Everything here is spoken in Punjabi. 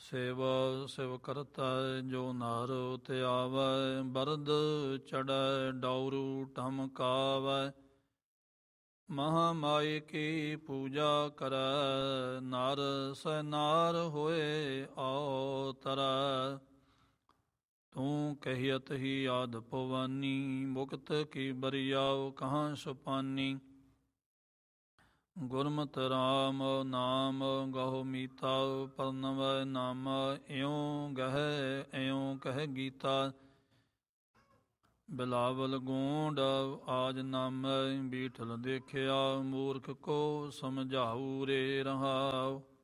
ਸੇਵ ਸਿਵ ਕਰਤਾ ਜੋ ਨਰ ਤੇ ਆਵੈ, ਬਰਦ ਚੜੈ ਡੌਰੂ ਢਮਕਾਵੈ। ਮਹਾ ਮਾਈ ਕੀ ਪੂਜਾ ਕਰੈ, ਨਰ ਸੈ ਨਾਰ ਹੋਏ ਆਓ ਤਰੈ। ਤੂੰ ਕਹੀਅਤ ਹੀ ਆਦ ਭਵਾਨੀ, ਮੁਕਤ ਕੀ ਬਰਿਆਉ ਕਹਾਂ ਸੁਪਾਨੀ। ਗੁਰਮਤਿ ਰਾਮ ਨਾਮ ਗਹੁ ਮੀਤਾ, ਪਰਨਵੈ ਨਾਮ ਇਉ ਗਹਿ ਇਉ ਕਹਿ ਗੀਤਾ। ਬਿਲਾਵਲ ਗੋਂਡ ਆਜ ਨਾਮੈ, ਬੀਠਲ ਦੇਖਿਆ ਮੂਰਖ ਕੋ ਸਮਝਾਊ ਰੇ ਰਹਾਉ।